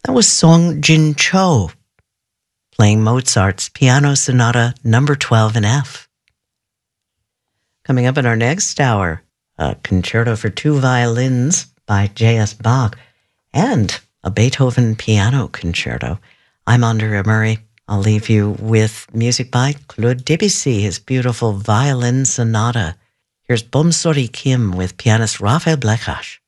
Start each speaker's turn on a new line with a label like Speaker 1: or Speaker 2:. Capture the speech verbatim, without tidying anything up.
Speaker 1: That was Song Jin Cho playing Mozart's Piano Sonata number twelve in F. Coming up in our next hour, a concerto for two violins by J S Bach and a Beethoven piano concerto. I'm Andrea Murray. I'll leave you with music by Claude Debussy, his beautiful violin sonata. Here's Bom Sori Kim with pianist Raphael Blechach.